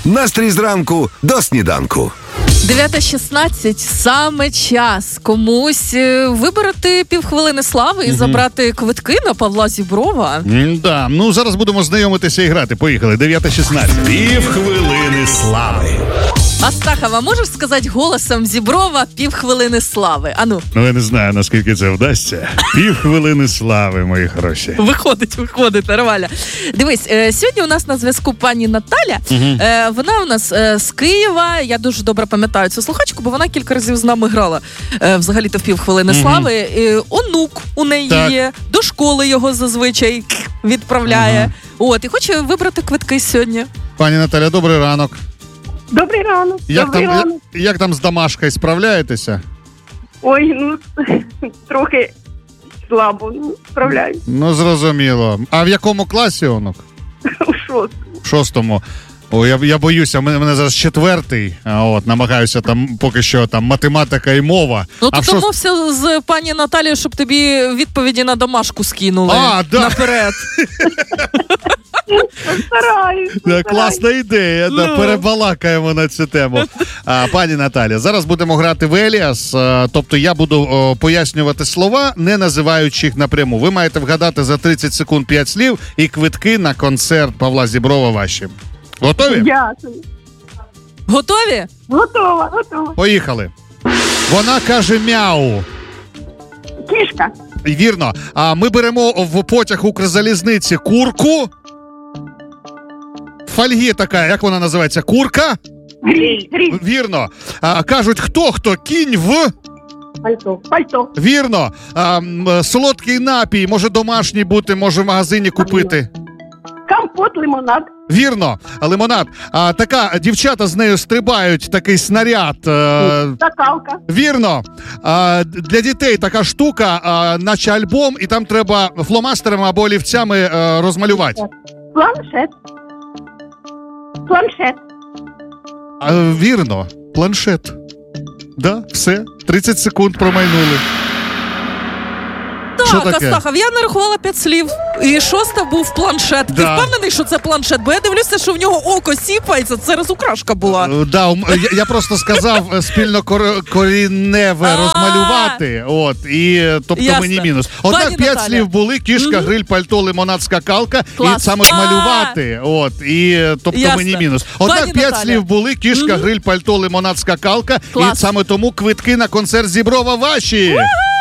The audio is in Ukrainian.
Настрій зранку до сніданку. 9:16 – саме час комусь вибрати півхвилини слави і забрати квитки на Павла Зіброва. Да, ну зараз будемо знайомитися і грати. Поїхали, 9:16. Півхвилини слави. Астахова, можеш сказати голосом Зіброва півхвилини слави? Ану. Ну, я не знаю, наскільки це вдасться. Півхвилини слави, мої хороші. Виходить, нормально. Дивись, сьогодні у нас на зв'язку пані Наталя. Вона у нас з Києва. Я дуже добре пам'ятаю цю слухачку, бо вона кілька разів з нами грала взагалі-то в півхвилини слави. Онук у неї є. До школи його зазвичай відправляє. От, і хоче вибрати квитки сьогодні. Пані Наталя, добрий ранок. Добрий ранок. Як там з домашкою справляєтеся? Ой, трохи слабо, справляюсь. Ну, зрозуміло. А в якому класі, онук? У 6. В 6-му. О, я боюся, мене зараз 4-й, намагаюся там поки що там математика і мова. Ну, ти домовся з пані Наталією, щоб тобі відповіді на домашку скинули наперед. Стараюсь. Класна ідея, перебалакаємо на цю тему. Пані Наталя, зараз будемо грати в Еліас, тобто я буду пояснювати слова, не називаючи їх напряму. Ви маєте вгадати за 30 секунд 5 слів і квитки на концерт Павла Зіброва ваші. Готові? Дякую. Готові? Готова. Поїхали. Вона каже мяу. Кішка. Вірно. А ми беремо в потяг Укрзалізниці курку. Фольги така, як вона називається? Курка? Гриль. Вірно. Кажуть, хто? Кінь в... Пальто. Вірно. Солодкий напій, може домашній бути, може в магазині купити. Компот, лимонад. Вірно, лимонад. Така, дівчата з нею стрибають, такий снаряд. Скакалка. Вірно. Для дітей така штука, наче альбом, і там треба фломастерами або олівцями розмалювати. Планшет. Вірно, планшет. Да, все. 30 секунд промайнули. Так, Астахов, я нарахувала 5 слів. І 6-та був планшет. Ти впевнений, що це планшет? Бо я дивлюся, що в нього око сіпається. Це розукрашка була. Я просто сказав спільнокорінневе розмалювати. Тобто мені мінус. Однак 5 слів були: кішка, гриль, пальто, лимонад, скакалка. І саме змалювати. Тобто мені мінус. Однак 5 слів були: кішка, гриль, пальто, лимонад, скакалка. І саме тому квитки на концерт Зіброва ваші.